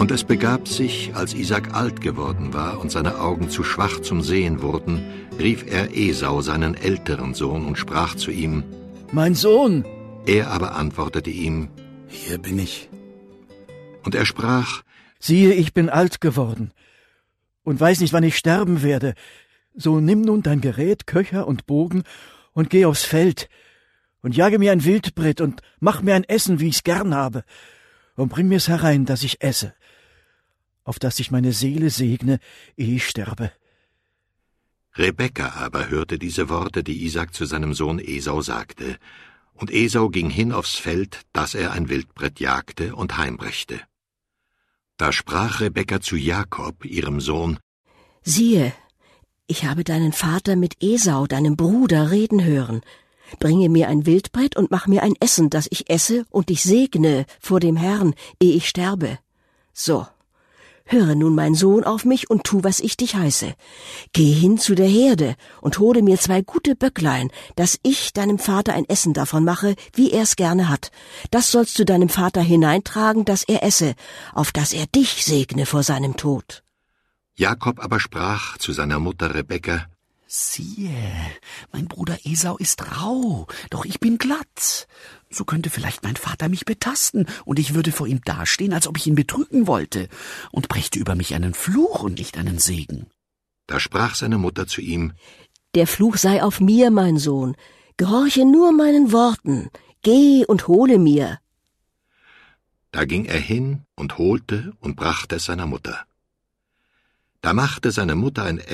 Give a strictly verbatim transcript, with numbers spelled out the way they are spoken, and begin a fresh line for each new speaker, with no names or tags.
Und es begab sich, als Isaak alt geworden war und seine Augen zu schwach zum Sehen wurden, rief er Esau, seinen älteren Sohn, und sprach zu ihm:
»Mein Sohn!«
Er aber antwortete ihm:
»Hier bin ich.«
Und er sprach:
»Siehe, ich bin alt geworden und weiß nicht, wann ich sterben werde. So nimm nun dein Gerät, Köcher und Bogen, und geh aufs Feld und jage mir ein Wildbret und mach mir ein Essen, wie ich's gern habe, und bring mir's herein, dass ich esse, auf dass ich meine Seele segne, ehe ich sterbe.«
Rebekka aber hörte diese Worte, die Isaak zu seinem Sohn Esau sagte, und Esau ging hin aufs Feld, dass er ein Wildbret jagte und heimbrächte. Da sprach Rebekka zu Jakob, ihrem Sohn:
»Siehe, ich habe deinen Vater mit Esau, deinem Bruder, reden hören. Bringe mir ein Wildbret und mach mir ein Essen, dass ich esse und dich segne vor dem Herrn, ehe ich sterbe. So, höre nun, mein Sohn, auf mich und tu, was ich dich heiße. Geh hin zu der Herde und hole mir zwei gute Böcklein, dass ich deinem Vater ein Essen davon mache, wie er's gerne hat. Das sollst du deinem Vater hineintragen, dass er esse, auf dass er dich segne vor seinem Tod.«
Jakob aber sprach zu seiner Mutter Rebekka:
»Siehe, mein Bruder Esau ist rau, doch ich bin glatt. So könnte vielleicht mein Vater mich betasten, und ich würde vor ihm dastehen, als ob ich ihn betrügen wollte, und brächte über mich einen Fluch und nicht einen Segen.«
Da sprach seine Mutter zu ihm:
»Der Fluch sei auf mir, mein Sohn. Gehorche nur meinen Worten. Geh und hole mir.«
Da ging er hin und holte und brachte es seiner Mutter. Da machte seine Mutter ein